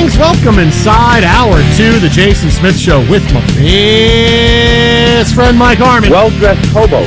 Greetings, welcome inside Hour 2, the Jason Smith Show with my best friend Mike Harmon. Well-dressed hobo.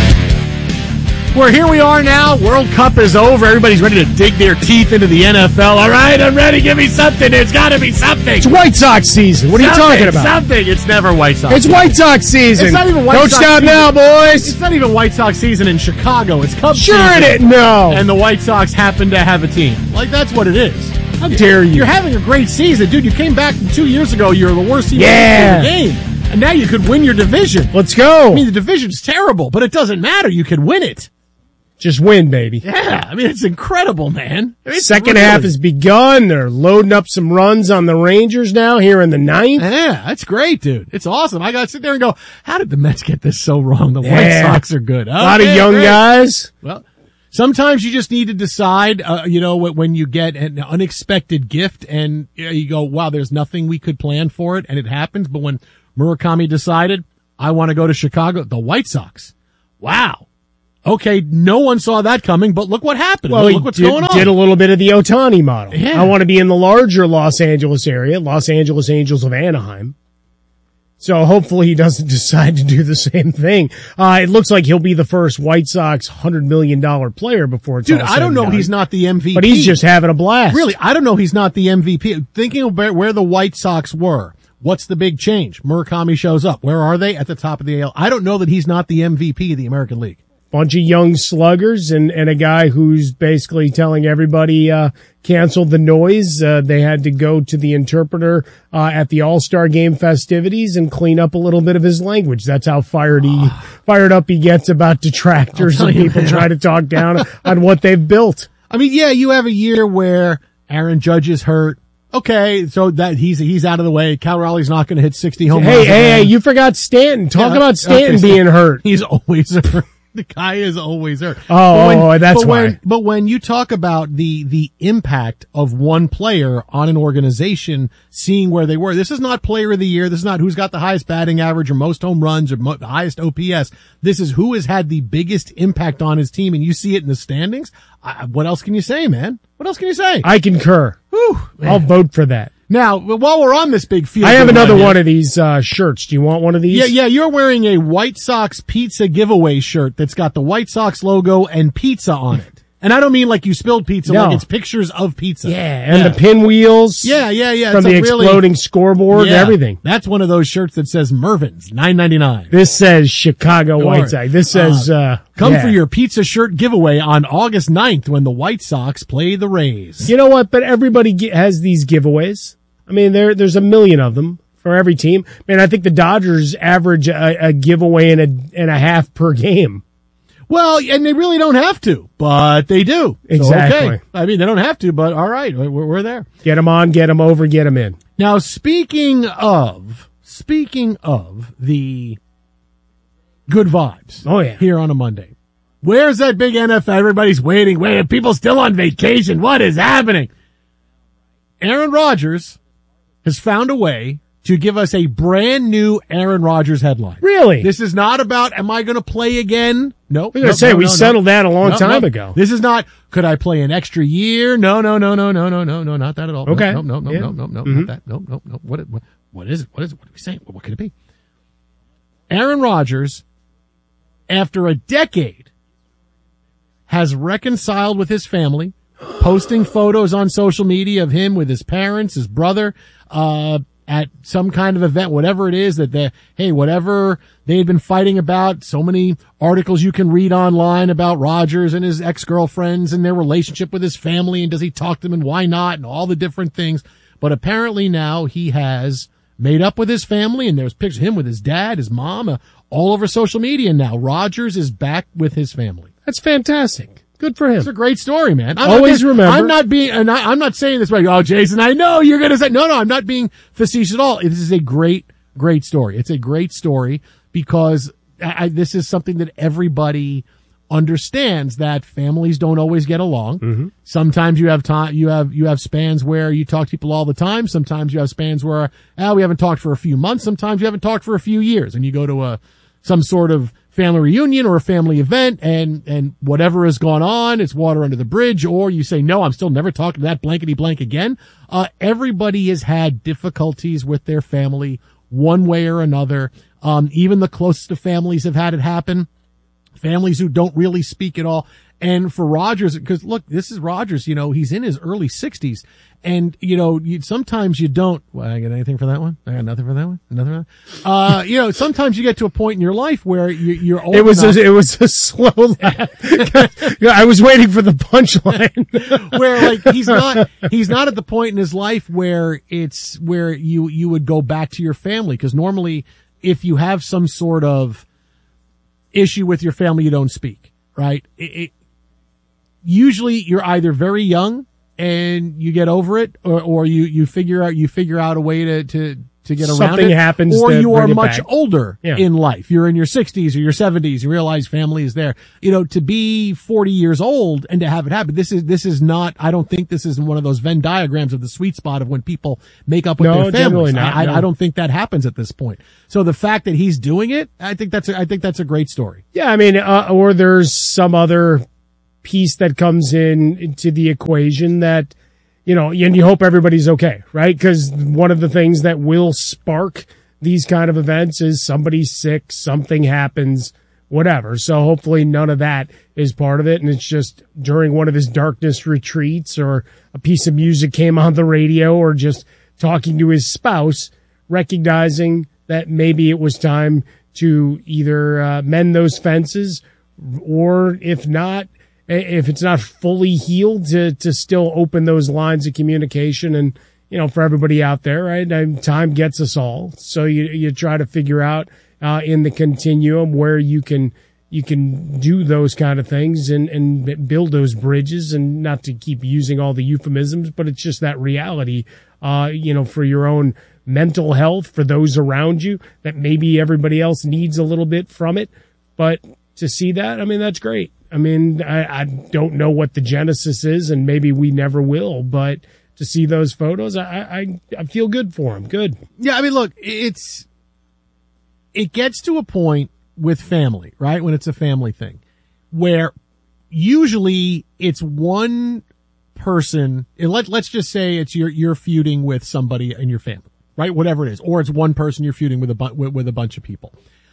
Where here we are now, World Cup is over, everybody's ready to dig their teeth into the NFL. All right, I'm ready, give me something, there's got to be something. It's White Sox season, what are you talking about? Something, it's never White Sox It's White Sox season. It's not even White Don't Sox stop season. now, boys. It's not even White Sox season in Chicago, it's Cubs Sure season. it is. No. And the White Sox happen to have a team. Like, that's what it is. How dare you? You're having a great season. Dude, you came back 2 years ago, you're the worst team in the game. And now you could win your division. Let's go. I mean, the division's terrible, but it doesn't matter. You could win it. Just win, baby. Yeah, I mean, it's incredible, man. It's Second half has begun. They're loading up some runs on the Rangers now here in the ninth. Yeah, that's great, dude. It's awesome. I got to sit there and go, how did the Mets get this so wrong? The White Sox are good. A lot of young guys. Well, sometimes you just need to decide, when you get an unexpected gift and you go, wow, there's nothing we could plan for it, and it happens. But when Murakami decided, I want to go to Chicago, the White Sox. Wow. Okay, no one saw that coming, but look what happened. Well, look what's going on. Did a little bit of the Ohtani model. Yeah. I want to be in the larger Los Angeles area, Los Angeles Angels of Anaheim. So hopefully he doesn't decide to do the same thing. It looks like he'll be the first White Sox $100 million player before it's Dude, all said I don't and know done. he's not the MVP. But he's just having a blast. Really, I don't know he's not the MVP. Thinking about where the White Sox were, what's the big change? Murakami shows up. Where are they? At the top of the AL. I don't know that he's not the MVP of the American League. Bunch of young sluggers and a guy who's basically telling everybody, cancel the noise. They had to go to the interpreter, at the All-Star game festivities and clean up a little bit of his language. That's how fired up he gets about detractors and people try to talk down on what they've built. I mean, yeah, you have a year where Aaron Judge is hurt. Okay, so that he's out of the way. Cal Raleigh's not going to hit 60 home runs. Hey, you forgot Stanton. Talk about Stanton being hurt. He's always hurt. The guy is always hurt. That's why. But when you talk about the impact of one player on an organization, seeing where they were, this is not player of the year. This is not who's got the highest batting average or most home runs or the highest OPS. This is who has had the biggest impact on his team, and you see it in the standings. What else can you say, man? What else can you say? I concur. Whew, I'll vote for that. Now, while we're on this big field, I have another one of these shirts. Do you want one of these? Yeah, you're wearing a White Sox pizza giveaway shirt that's got the White Sox logo and pizza on it. And I don't mean like you spilled pizza, like it's pictures of pizza. Yeah, and the pinwheels. Yeah. From the exploding scoreboard and everything. That's one of those shirts that says Mervin's, $9.99. This says Chicago White Sox. This says, come for your pizza shirt giveaway on August 9th when the White Sox play the Rays. You know what? But everybody has these giveaways. I mean, there's a million of them for every team. Man, I think the Dodgers average a giveaway and a half per game. Well, and they really don't have to, but they do. Exactly. So, okay. I mean, they don't have to, but all right, we're there. Get them on, get them over, get them in. Now, speaking of the good vibes. Here on a Monday. Where's that big NFL? Everybody's waiting. Wait, people still on vacation. What is happening? Aaron Rodgers has found a way to give us a brand new Aaron Rodgers headline. Really? This is not about, am I going to play again? No. I was going to say, we settled that a long time ago. This is not, could I play an extra year? No, not that at all. Okay. No, not that. No. What is it? What are we saying? What could it be? Aaron Rodgers, after a decade, has reconciled with his family, posting photos on social media of him with his parents, his brother, at some kind of event, whatever it is that whatever they had been fighting about. So many articles you can read online about Rodgers and his ex-girlfriends and their relationship with his family, and does he talk to them and why not, and all the different things. But apparently now he has made up with his family, and there's pictures of him with his dad, his mom, all over social media now. Rodgers is back with his family. That's fantastic. Good for him. It's a great story, man. Remember. I'm not saying this like, oh, Jason, I know you're going to say, no, I'm not being facetious at all. This is a great story. It's a great story because this is something that everybody understands, that families don't always get along. Mm-hmm. Sometimes you have time, you have spans where you talk to people all the time. Sometimes you have spans where, we haven't talked for a few months. Sometimes you haven't talked for a few years, and you go to some sort of family reunion or a family event, and whatever has gone on, it's water under the bridge, or you say, no, I'm still never talking to that blankety blank again. Everybody has had difficulties with their family one way or another. Even the closest of families have had it happen. Families who don't really speak at all. And for Rodgers, because look, this is Rodgers, he's in his early 60s. And, sometimes you don't. Well, I got anything for that one? I got nothing for that one? Nothing for that? Sometimes you get to a point in your life where you're old enough. It was a slow laugh. I was waiting for the punchline. Where he's not at the point in his life where you would go back to your family. Cause normally if you have some sort of issue with your family, you don't speak, right? Usually you're either very young and you get over it, or you figure out a way to get around something it. Happens, or you are bring it much back. older in life. You're in your 60s or your 70s. You realize family is there. To be 40 years old and to have it happen. This is not. I don't think this is one of those Venn diagrams of the sweet spot of when people make up with their families. Not, I don't think that happens at this point. So the fact that he's doing it, I think that's a great story. Yeah, I mean, or there's some other piece that comes into the equation that, and you hope everybody's okay, right? Because one of the things that will spark these kind of events is somebody's sick, something happens, whatever. So hopefully none of that is part of it. And it's just during one of his darkness retreats, or a piece of music came on the radio, or just talking to his spouse, recognizing that maybe it was time to either mend those fences, or if it's not fully healed, to still open those lines of communication. And, for everybody out there, right, time gets us all. So you try to figure out, in the continuum where you can do those kind of things and build those bridges, and not to keep using all the euphemisms, but it's just that reality, for your own mental health, for those around you, that maybe everybody else needs a little bit from it. But to see that, I mean, that's great. I mean, I don't know what the genesis is, and maybe we never will, but to see those photos, I feel good for him. Good. Yeah, I mean, look, it gets to a point with family, right? When it's a family thing, where usually it's one person, and let's just say it's you're feuding with somebody in your family, right? Whatever it is, or it's one person you're feuding with a bunch of people.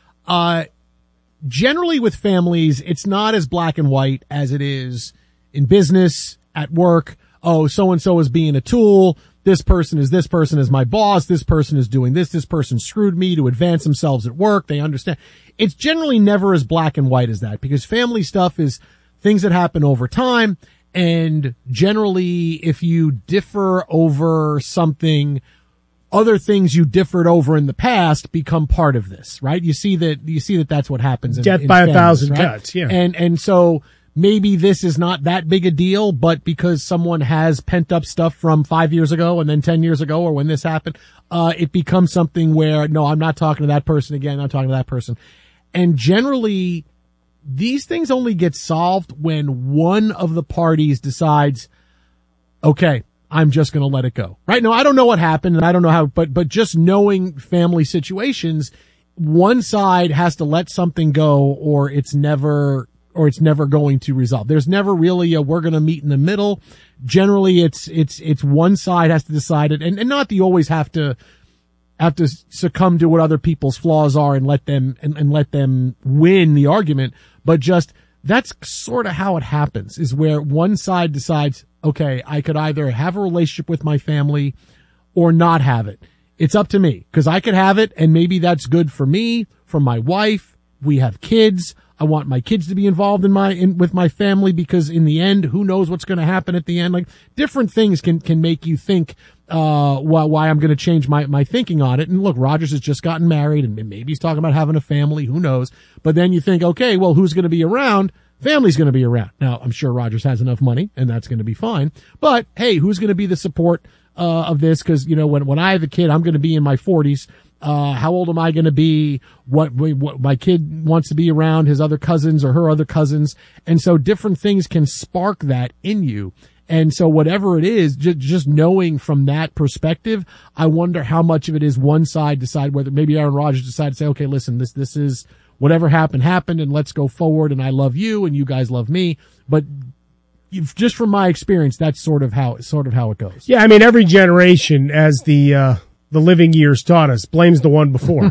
Generally with families, it's not as black and white as it is in business, at work. Oh, so-and-so is being a tool. This person is my boss. This person is doing this. This person screwed me to advance themselves at work. They understand. It's generally never as black and white as that, because family stuff is things that happen over time. And generally, if you differ over something, other things you differed over in the past become part of this, right? You see that that's what happens. Death by families, 1,000 right? cuts. Yeah. And so maybe this is not that big a deal, but because someone has pent up stuff from 5 years ago and then 10 years ago, or when this happened, it becomes something where, no, I'm not talking to that person again. I'm talking to that person. And generally these things only get solved when one of the parties decides, okay, I'm just going to let it go. Right? Now, I don't know what happened, and I don't know how, but just knowing family situations, one side has to let something go, or it's never going to resolve. There's never really we're going to meet in the middle. Generally, it's one side has to decide it, and not that you always have to succumb to what other people's flaws are and let them win the argument, but just that's sort of how it happens, is where one side decides, okay, I could either have a relationship with my family or not have it. It's up to me, because I could have it, and maybe that's good for me, for my wife. We have kids. I want my kids to be involved with my family, because in the end, who knows what's going to happen at the end? Like, different things can make you think, why I'm going to change my thinking on it. And look, Rodgers has just gotten married, and maybe he's talking about having a family. Who knows? But then you think, okay, well, who's going to be around? Family's going to be around. Now, I'm sure Rodgers has enough money, and that's going to be fine. But hey, who's going to be the support of this? Because when I have a kid, I'm going to be in my 40s. How old am I going to be? What my kid wants to be around his other cousins or her other cousins. And so different things can spark that in you. And so whatever it is, just knowing from that perspective, I wonder how much of it is one side decide whether maybe Aaron Rodgers decided to say, okay, listen, this is whatever happened, and let's go forward, and I love you, and you guys love me. But just from my experience, that's sort of how it goes. Yeah, I mean, every generation, as the living years taught us, blames the one before.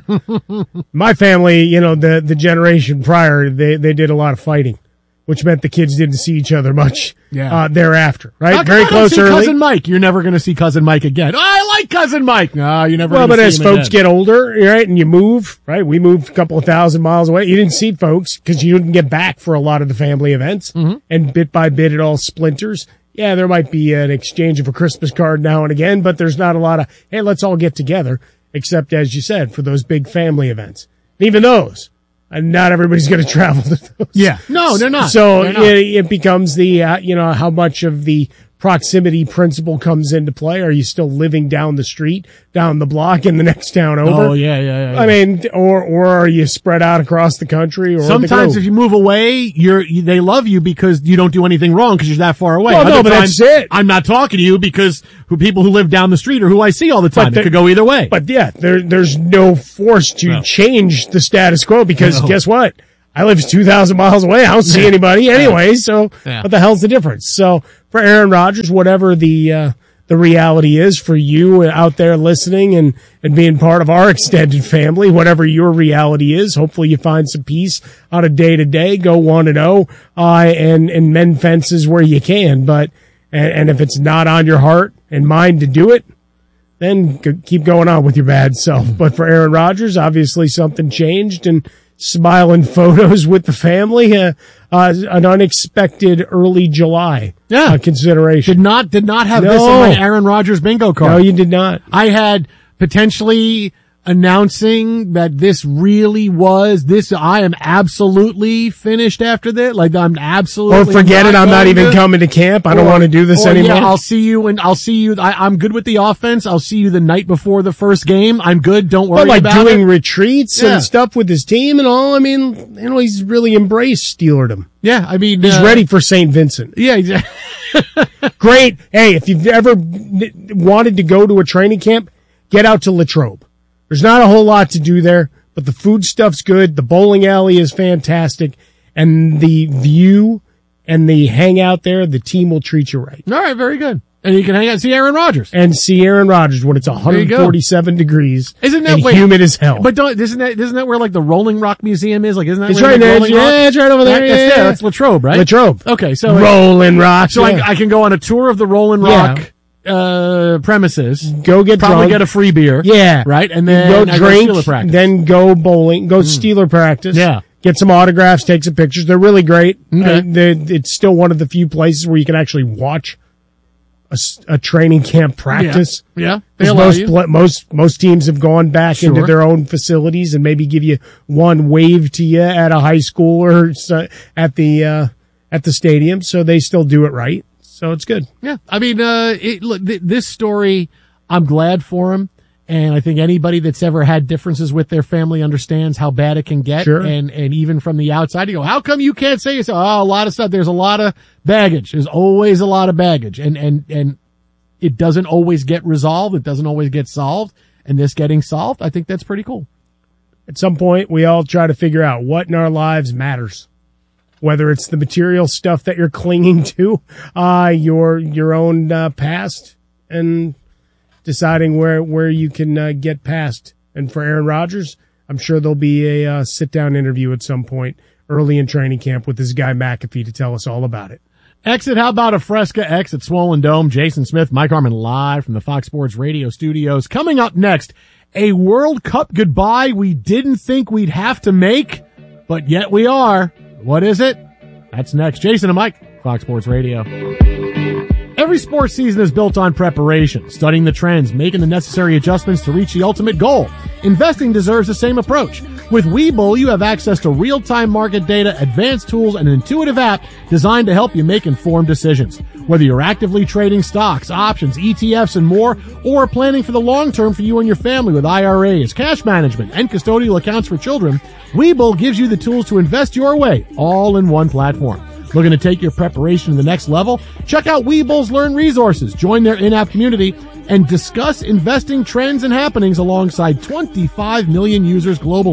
My family, the generation prior, they did a lot of fighting, which meant the kids didn't see each other much thereafter, right? Very close early. Cousin Mike, you're never going to see Cousin Mike again. Oh, I like Cousin Mike. No, you never. Well, but as folks again. get older, right, and you move, right? We moved a couple of 1,000 miles away. You didn't see folks because you didn't get back for a lot of the family events, and bit by bit it all splinters. Yeah, there might be an exchange of a Christmas card now and again, but there's not a lot of, hey, let's all get together, except, as you said, for those big family events. And even those, not everybody's going to travel to those. Yeah. No, they're not. So it becomes the, how much of the proximity principle comes into play. Are you still living down the street, down the block in the next town over? Oh, yeah. I mean, or are you spread out across the country? Or sometimes if you move away, they love you because you don't do anything wrong because you're that far away. Well, no, but that's it. I'm not talking to you because people who live down the street or who I see all the time. It could go either way. But yeah, there's no force to change the status quo because guess what? I live 2,000 miles away. I don't see anybody anyway. So what the hell's the difference? So for Aaron Rodgers, whatever the reality is for you out there listening and being part of our extended family, whatever your reality is, hopefully you find some peace on a day to day, go 1-0, and mend fences where you can. But, and if it's not on your heart and mind to do it, then keep going on with your bad self. But for Aaron Rodgers, obviously something changed and smiling photos with the family, an unexpected early July consideration. Did not have this on my Aaron Rodgers bingo card. No, you did not. I had potentially announcing that this really was this. I am absolutely finished after that. Like I'm absolutely. Or forget it. I'm not even coming to camp. I don't want to do this anymore. Yeah, I'll see you. I'm good with the offense. I'll see you the night before the first game. I'm good. Don't worry about it. Like doing retreats and stuff with his team and all. I mean, he's really embraced Steelerdom. Yeah, I mean, he's ready for St. Vincent. Yeah, exactly. Great. Hey, if you've ever wanted to go to a training camp, get out to Latrobe. There's not a whole lot to do there, but the food stuff's good. The bowling alley is fantastic. And the view and the hangout there, the team will treat you right. All right, very good. And you can hang out and see Aaron Rodgers. And see Aaron Rodgers when it's 147 degrees. Isn't that humid as hell? But isn't that where like the Rolling Rock Museum is? Like, isn't that it's where right there? Yeah, it's right over there. That's Latrobe, right? Latrobe. Okay, so Rolling Rock. So I can go on a tour of the Rolling Rock premises. Go get probably drunk. get a free beer. Yeah. Right? And then go drink, Steeler practice. then go bowling, go Steeler practice. Yeah. Get some autographs, take some pictures. They're really great. Okay. It's still one of the few places where you can actually watch a training camp practice. Yeah. Most teams have gone back into their own facilities and maybe give you one wave to you at a high school or at the stadium. So they still do it right. So it's good. Yeah. I mean, look, this story, I'm glad for him. And I think anybody that's ever had differences with their family understands how bad it can get. Sure. And even from the outside, you go, how come you can't say so? Oh, a lot of stuff. There's a lot of baggage. There's always a lot of baggage. And it doesn't always get resolved. It doesn't always get solved. And this getting solved, I think that's pretty cool. At some point, we all try to figure out what in our lives matters. Whether it's the material stuff that you're clinging to, your own past, and deciding where you can get past. And for Aaron Rodgers, I'm sure there'll be a sit-down interview at some point early in training camp with this guy McAfee to tell us all about it. Exit, how about a Fresca X at Swollen Dome? Jason Smith, Mike Harmon live from the Fox Sports Radio studios. Coming up next, a World Cup goodbye we didn't think we'd have to make, but yet we are. What is it? That's next. Jason and Mike, Fox Sports Radio. Every sports season is built on preparation, studying the trends, making the necessary adjustments to reach the ultimate goal. Investing deserves the same approach. With Webull, you have access to real-time market data, advanced tools, and an intuitive app designed to help you make informed decisions. Whether you're actively trading stocks, options, ETFs, and more, or planning for the long term for you and your family with IRAs, cash management, and custodial accounts for children, Webull gives you the tools to invest your way, all in one platform. Looking to take your preparation to the next level? Check out Webull's Learn Resources, join their in-app community, and discuss investing trends and happenings alongside 25 million users globally.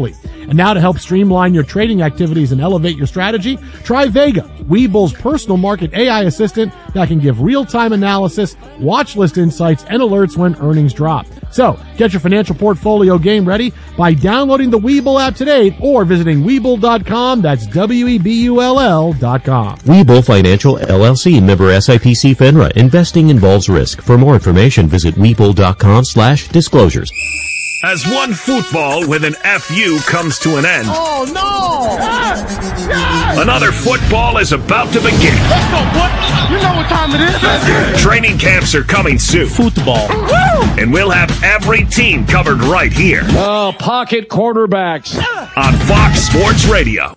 And now to help streamline your trading activities and elevate your strategy, try Vega, Webull's personal market AI assistant that can give real-time analysis, watch list insights, and alerts when earnings drop. So, get your financial portfolio game ready by downloading the Webull app today or visiting Webull.com. That's WEBULL.com. Webull Financial LLC, member SIPC FINRA. Investing involves risk. For more information, visit Webull.com/disclosures. As one football with an FU comes to an end. Oh, no! Another football is about to begin. Let's go, boy! You know what time it is. Training camps are coming soon. Football. And we'll have every team covered right here. Oh, pocket quarterbacks. On Fox Sports Radio.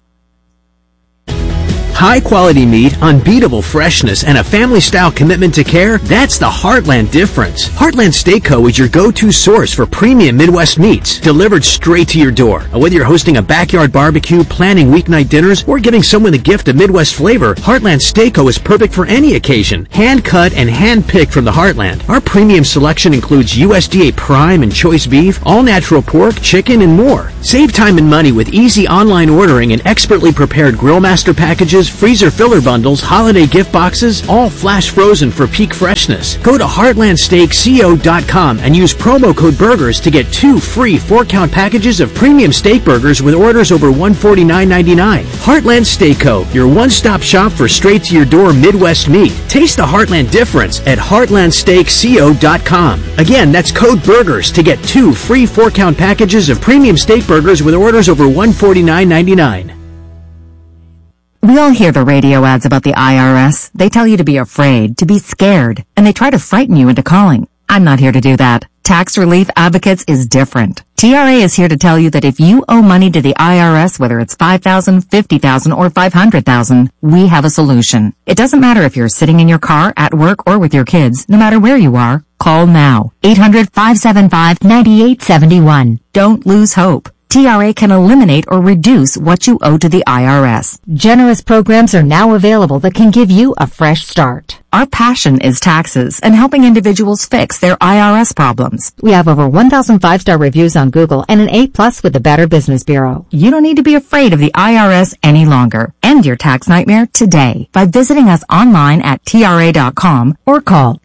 High quality meat, unbeatable freshness, and a family-style commitment to care, that's the Heartland difference. Heartland Steak Co. is your go-to source for premium Midwest meats, delivered straight to your door. Whether you're hosting a backyard barbecue, planning weeknight dinners, or giving someone the gift of Midwest flavor, Heartland Steak Co. is perfect for any occasion. Hand-cut and hand-picked from the Heartland. Our premium selection includes USDA prime and choice beef, all-natural pork, chicken, and more. Save time and money with easy online ordering and expertly prepared grill master packages, freezer filler bundles, holiday gift boxes, all flash frozen for peak freshness. Go to heartlandsteakco.com and use promo code BURGERS to get 2 free 4-count packages of premium steak burgers with orders over $149.99. Heartland Steak Co., your one-stop shop for straight-to-your-door Midwest meat. Taste the Heartland difference at heartlandsteakco.com. Again, that's code BURGERS to get 2 free 4-count packages of premium steak burgers with orders over $149.99. We all hear the radio ads about the IRS. They tell you to be afraid, to be scared, and they try to frighten you into calling. I'm not here to do that. Tax Relief Advocates is different. TRA is here to tell you that if you owe money to the IRS, whether it's $5,000, $50,000, or $500,000, we have a solution. It doesn't matter if you're sitting in your car, at work, or with your kids. No matter where you are, call now. 800-575-9871. Don't lose hope. TRA can eliminate or reduce what you owe to the IRS. Generous programs are now available that can give you a fresh start. Our passion is taxes and helping individuals fix their IRS problems. We have over 1,000 5-star reviews on Google and an A+ with the Better Business Bureau. You don't need to be afraid of the IRS any longer. End your tax nightmare today by visiting us online at TRA.com or call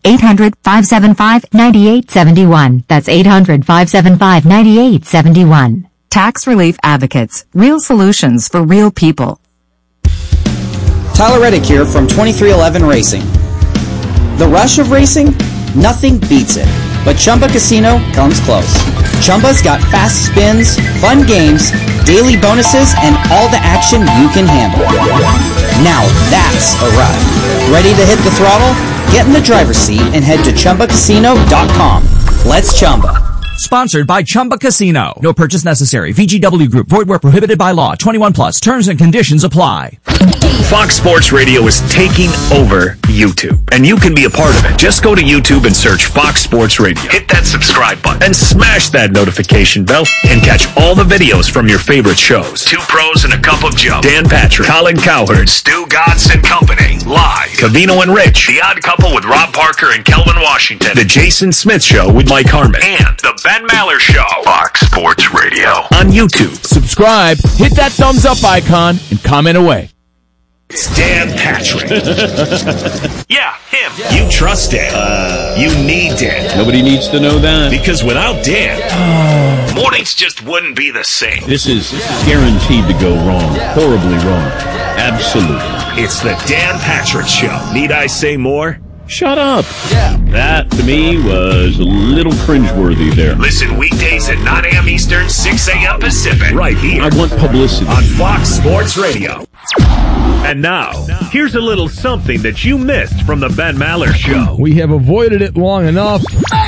800-575-9871. That's 800-575-9871. Tax Relief Advocates. Real solutions for real people. Tyler Reddick here from 2311 Racing. The rush of racing? Nothing beats it. But Chumba Casino comes close. Chumba's got fast spins, fun games, daily bonuses, and all the action you can handle. Now that's a ride. Ready to hit the throttle? Get in the driver's seat and head to ChumbaCasino.com. Let's Chumba. Sponsored by Chumba Casino. No purchase necessary. VGW Group. Void where prohibited by law. 21 plus. Terms and conditions apply. Fox Sports Radio is taking over YouTube, and you can be a part of it. Just go to YouTube and search Fox Sports Radio. Hit that subscribe button and smash that notification bell and catch all the videos from your favorite shows. Two Pros and a Cup of Joe. Dan Patrick, Colin Cowherd, Stu Gatz and Company. Live. Cavino and Rich. The Odd Couple with Rob Parker and Kelvin Washington. The Jason Smith Show with Mike Harmon. And the Ben Maller Show. Fox Sports Radio. On YouTube. Subscribe, hit that thumbs up icon, and comment away. It's Dan Patrick. Yeah, him. You trust Dan. You need Dan. Nobody needs to know that. Because without Dan, mornings just wouldn't be the same. This is guaranteed to go wrong. Horribly wrong. Absolutely. It's the Dan Patrick Show. Need I say more? Shut up. Yeah. That, to me, was a little cringeworthy there. Listen weekdays at 9 a.m. Eastern, 6 a.m. Pacific. Right here. I want publicity. On Fox Sports Radio. And now, here's a little something that you missed from the Ben Maller Show. We have avoided it long enough.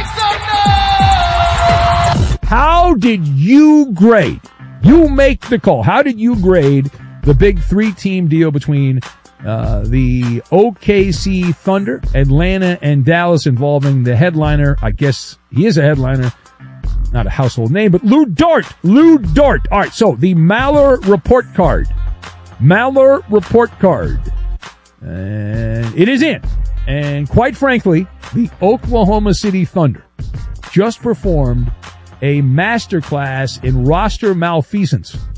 How did you grade? You make the call. How did you grade the big 3-team deal between the OKC Thunder, Atlanta, and Dallas involving the headliner? I guess he is a headliner, not a household name, but Lou Dort. Lou Dort. All right, so the Maller report card. Maller report card. And it is in. And quite frankly, the Oklahoma City Thunder just performed a masterclass in roster malfeasance.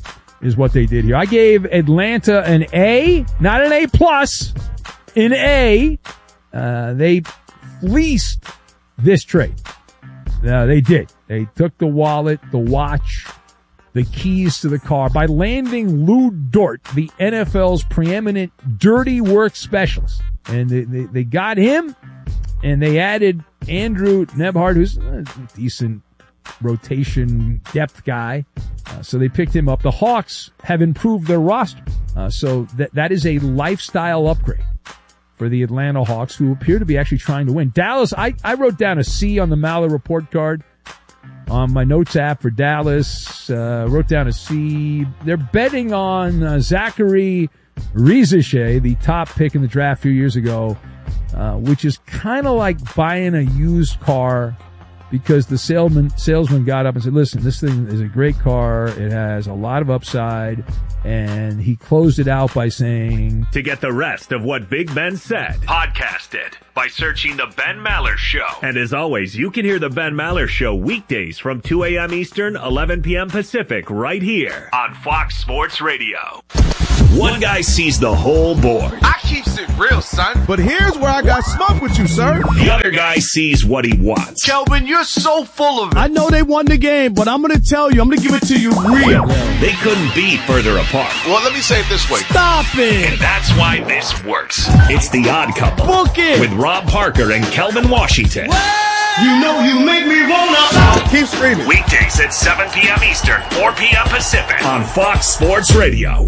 is what they did here. I gave Atlanta an A, not an A+, an A. They fleeced this trade. They did. They took the wallet, the watch, the keys to the car by landing Lou Dort, the NFL's preeminent dirty work specialist. And they got him, and they added Andrew Nebhard, who's a decent rotation depth guy. So they picked him up. The Hawks have improved their roster. So that is a lifestyle upgrade for the Atlanta Hawks, who appear to be actually trying to win. Dallas, I wrote down a C on the Maller report card on my notes app for Dallas. Wrote down a C. They're betting on Zachary Riziche, the top pick in the draft a few years ago, which is kind of like buying a used car, because the salesman got up and said, listen, this thing is a great car. It has a lot of upside. And he closed it out by saying, to get the rest of what Big Ben said, podcast it by searching The Ben Maller Show. And as always, you can hear The Ben Maller Show weekdays from 2 a.m. Eastern, 11 p.m. Pacific, right here on Fox Sports Radio. One guy sees the whole board. I keeps it real, son. But here's where I got smoke with you, sir. The other guy sees what he wants. Kelvin, you're so full of it. I know they won the game, but I'm going to tell you, I'm going to give it to you real. They couldn't be further apart. Well, let me say it this way. Stop it. And that's why this works. It's The Odd Couple. Book it. With Rob Parker and Kelvin Washington. You know you make me wanna. Keep screaming. Weekdays at 7 p.m. Eastern, 4 p.m. Pacific on Fox Sports Radio.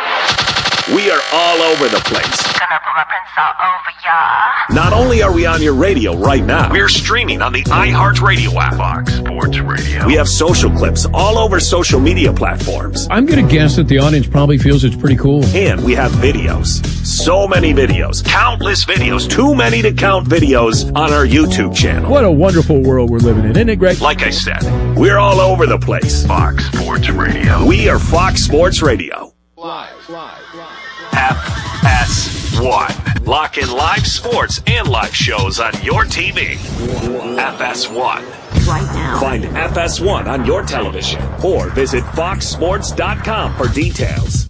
We are all over the place. Gonna put my prints all over ya. Not only are we on your radio right now, we're streaming on the iHeartRadio app. Fox Sports Radio. We have social clips all over social media platforms. I'm going to guess that the audience probably feels it's pretty cool. And we have videos. So many videos. Countless videos. Too many to count videos on our YouTube channel. what a wonderful world we're living in, isn't it, Greg? Like I said, we're all over the place. Fox Sports Radio. We are Fox Sports Radio. Live. FS1. Lock in live sports and live shows on your TV. FS1. Right now. Find FS1 on your television or visit foxsports.com for details.